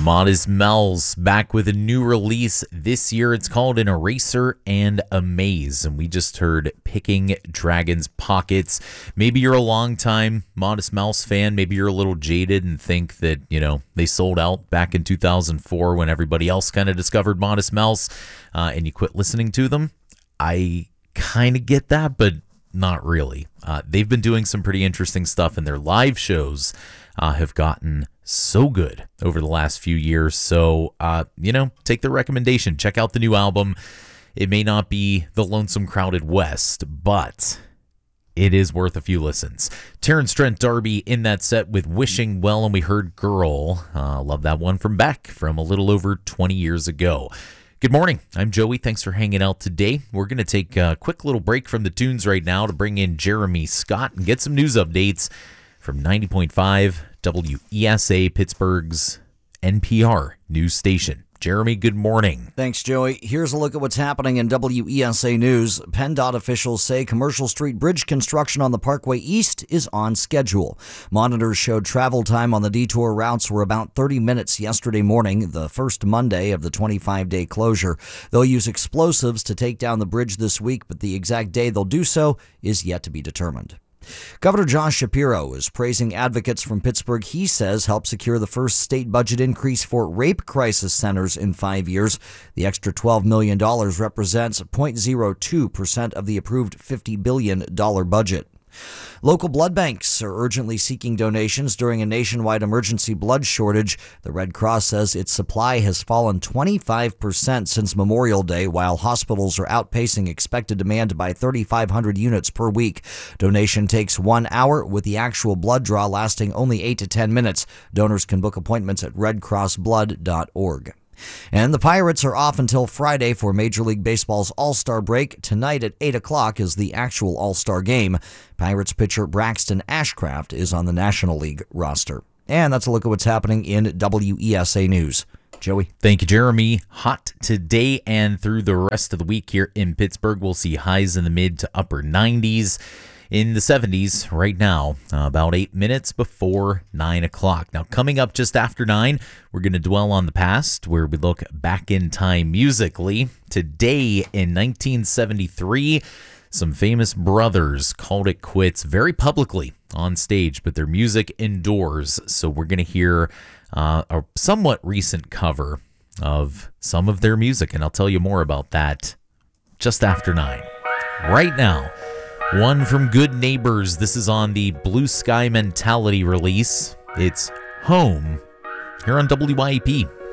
Modest Mouse back with a new release this year. It's called An Eraser and a Maze, and we just heard Picking Dragon's Pockets. Maybe you're a long-time Modest Mouse fan. Maybe you're a little jaded and think that, they sold out back in 2004 when everybody else kind of discovered Modest Mouse, and you quit listening to them. I kind of get that, but not really. They've been doing some pretty interesting stuff, and their live shows have gotten so good over the last few years. So, take the recommendation. Check out the new album. It may not be the Lonesome Crowded West, but it is worth a few listens. Terrence Trent D'Arby in that set with Wishing Well, and we heard Girl. Love that one from Beck from a little over 20 years ago. Good morning. I'm Joey. Thanks for hanging out today. We're going to take a quick little break from the tunes right now to bring in Jeremy Scott and get some news updates from 90.5 WESA, Pittsburgh's NPR news station. Jeremy, good morning. Thanks, Joey. Here's a look at what's happening in WESA News. PennDOT officials say Commercial Street Bridge construction on the Parkway East is on schedule. Monitors showed travel time on the detour routes were about 30 minutes yesterday morning, the first Monday of the 25-day closure. They'll use explosives to take down the bridge this week, but the exact day they'll do so is yet to be determined. Governor Josh Shapiro is praising advocates from Pittsburgh he says helped secure the first state budget increase for rape crisis centers in 5 years. The extra $12 million represents 0.02% of the approved $50 billion budget. Local blood banks are urgently seeking donations during a nationwide emergency blood shortage. The Red Cross says its supply has fallen 25% since Memorial Day, while hospitals are outpacing expected demand by 3,500 units per week. Donation takes 1 hour, with the actual blood draw lasting only 8 to 10 minutes. Donors can book appointments at redcrossblood.org. And the Pirates are off until Friday for Major League Baseball's All-Star break. Tonight at 8 o'clock is the actual All-Star game. Pirates pitcher Braxton Ashcraft is on the National League roster. And that's a look at what's happening in WESA News. Joey. Thank you, Jeremy. Hot today and through the rest of the week here in Pittsburgh. We'll see highs in the mid to upper 90s. In the 70s right now, about 8 minutes before 9 o'clock. Now, coming up just after 9, we're going to dwell on the past, where we look back in time musically. Today, in 1973, some famous brothers called it quits very publicly on stage, but their music endures. So we're going to hear a somewhat recent cover of some of their music, and I'll tell you more about that just after 9. Right now, one from Good Neighbors. This is on the Blue Sky Mentality release. It's Home here on WYEP.